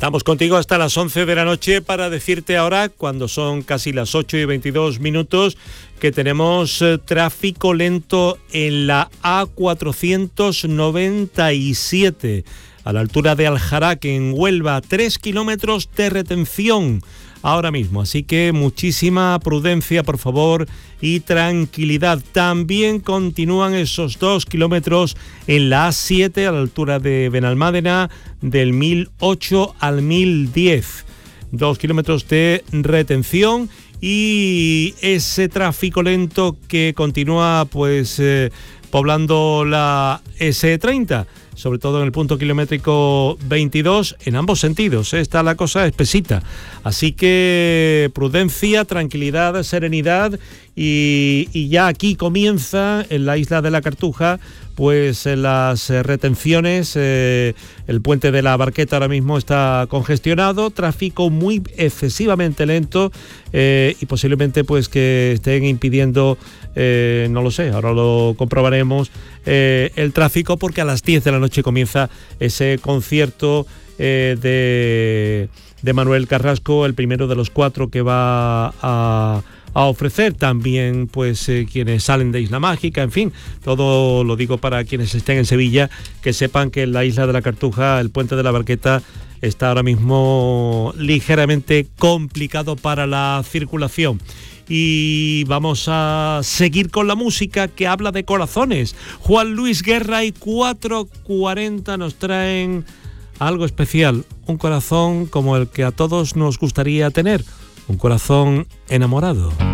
Estamos contigo hasta las 11 de la noche para decirte ahora, cuando son casi las 8:22, que tenemos tráfico lento en la A497, a la altura de Aljaraque, en Huelva, 3 kilómetros de retención ahora mismo. Así que muchísima prudencia, por favor, y tranquilidad. También continúan esos 2 kilómetros en la A7, a la altura de Benalmádena, del 1008 al 1010. 2 kilómetros de retención y ese tráfico lento que continúa poblando la S30, sobre todo en el punto kilométrico 22, en ambos sentidos. Está la cosa espesita. Así que prudencia, tranquilidad, serenidad y ya aquí comienza en la isla de la Cartuja las retenciones. El puente de la Barqueta ahora mismo está congestionado, tráfico muy excesivamente lento y posiblemente que estén impidiendo, no lo sé, ahora lo comprobaremos, el tráfico, porque a las 10 de la noche comienza ese concierto de Manuel Carrasco, el primero de los 4 que va a ofrecer. También quienes salen de Isla Mágica, en fin, todo lo digo para quienes estén en Sevilla, que sepan que en la isla de la Cartuja el puente de la Barqueta está ahora mismo ligeramente complicado para la circulación. Y vamos a seguir con la música que habla de corazones. Juan Luis Guerra y 440 nos traen algo especial, un corazón como el que a todos nos gustaría tener, un corazón enamorado.